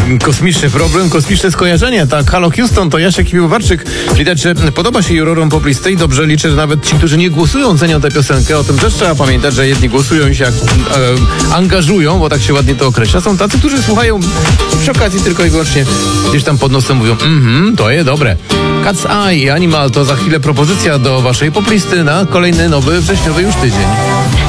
Kosmiczny problem, kosmiczne skojarzenie. Tak, Halo Houston, to Jasiek Piwowarczyk. Widać, że podoba się jurorom poplistej. Dobrze liczę, że nawet ci, którzy nie głosują, cenią tę piosenkę. O tym też trzeba pamiętać, że jedni głosują i się angażują, bo tak się ładnie to określa. Są tacy, którzy słuchają przy okazji tylko i wyłącznie gdzieś tam pod nosem mówią, to jest dobre. Cat's Eye i Animal to za chwilę propozycja do waszej poplisty na kolejny nowy wrześniowy już tydzień.